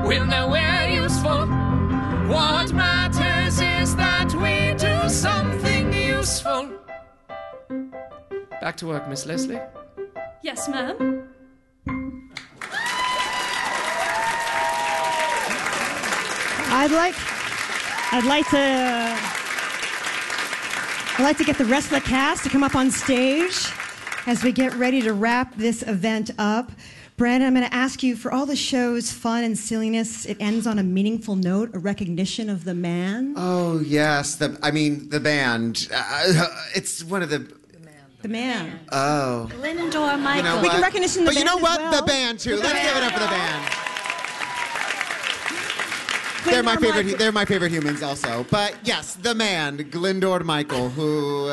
we'll know we're useful. What matters is that we do something useful. Back to work, Miss Leslie. Yes, ma'am. I'd like to get the rest of the cast to come up on stage as we get ready to wrap this event up. Brandon, I'm going to ask you, for all the show's fun and silliness, it ends on a meaningful note, a recognition of the man. Oh, yes. The band. It's one of the... The man. Oh. Glendor Michael. You know We can recognition the band. But you know what? As well. The band, too. Let's give it up for the band. Glendor They're my favorite humans also. But yes, the man, Glendor Michael, who...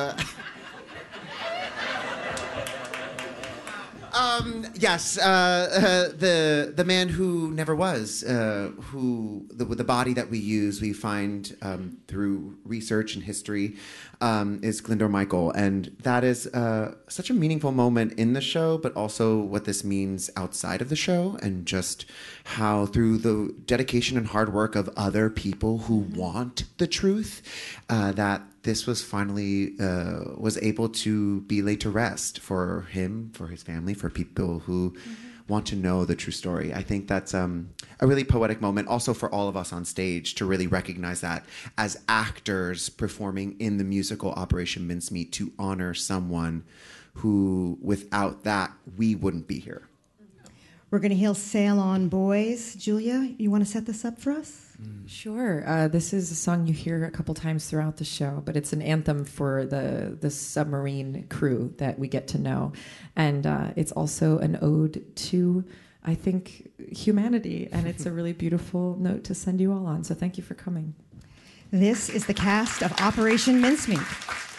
the man who never was, who the body that we use, we find through research and history, is Glendor Michael, and that is such a meaningful moment in the show, but also what this means outside of the show, and just how through the dedication and hard work of other people who want the truth, that this was finally was able to be laid to rest for him, for his family, for people who want to know the true story. I think that's a really poetic moment also for all of us on stage to really recognize that as actors performing in the musical Operation Mincemeat, to honor someone who, without that, we wouldn't be here. We're going to hear Sail On Boys. Julia, you want to set this up for us? Sure. This is a song you hear a couple times throughout the show, but it's an anthem for the submarine crew that we get to know. And it's also an ode to, I think, humanity. And it's a really beautiful note to send you all on. So thank you for coming. This is the cast of Operation Mincemeat.